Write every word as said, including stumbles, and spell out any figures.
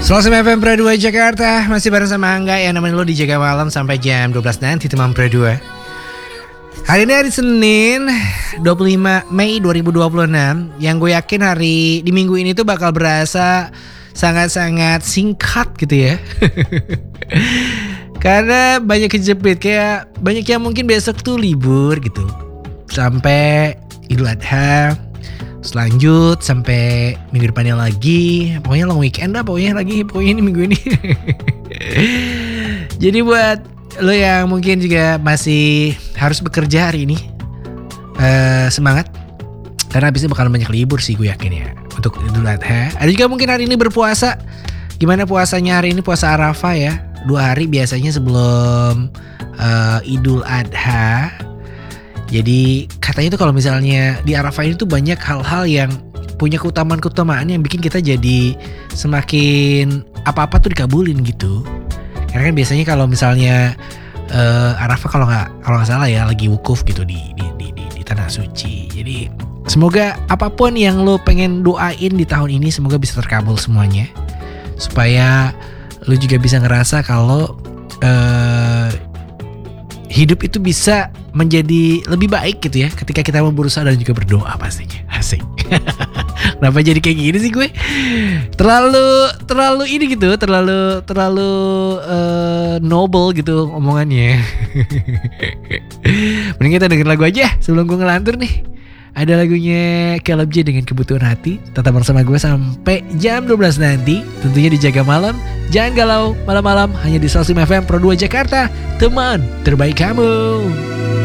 seratus F M Pro dua Jakarta. Masih bareng sama Angga yang nemenin lo di Jaga Malam sampai jam dua belas nanti teman Pro dua. Hari ini hari Senin dua puluh lima Mei dua ribu dua puluh enam. Yang gue yakin hari di minggu ini tuh bakal berasa sangat-sangat singkat gitu ya. Karena banyak kejepit. Kayak banyak yang mungkin besok tuh libur gitu sampai Idul Adha, selanjut sampai minggu depannya lagi. Pokoknya long weekend lah pokoknya lagi. Pokoknya ini minggu ini. Jadi buat lo yang mungkin juga masih harus bekerja hari ini, uh, semangat. Karena abisnya bakal banyak libur sih gue yakin ya untuk Idul Adha. Ada juga mungkin hari ini berpuasa. Gimana puasanya hari ini? Puasa Arafah ya. Dua hari biasanya sebelum uh, Idul Adha. Jadi katanya tuh kalau misalnya di Arafah ini tuh banyak hal-hal yang punya keutamaan-keutamaan yang bikin kita jadi semakin apa-apa tuh dikabulin gitu. Karena kan biasanya kalau misalnya uh, Arafah kalau nggak kalau nggak salah ya lagi wukuf gitu di di, di di di tanah suci. Jadi semoga apapun yang lo pengen doain di tahun ini semoga bisa terkabul semuanya. Supaya lo juga bisa ngerasa kalau uh, hidup itu bisa menjadi lebih baik gitu ya ketika kita mau berusaha dan juga berdoa pastinya. Asik. Kenapa jadi kayak gini sih gue? Terlalu terlalu ini gitu, terlalu terlalu uh, noble gitu omongannya. Mending kita denger lagu aja sebelum gue ngelantur nih. Ada lagunya Caleb J dengan Kebutuhan Hati. Tetap bersama gue sampai jam dua belas nanti. Tentunya di Jaga Malam. Jangan galau malam-malam hanya di seratus lima F M Pro dua Jakarta. Teman terbaik kamu.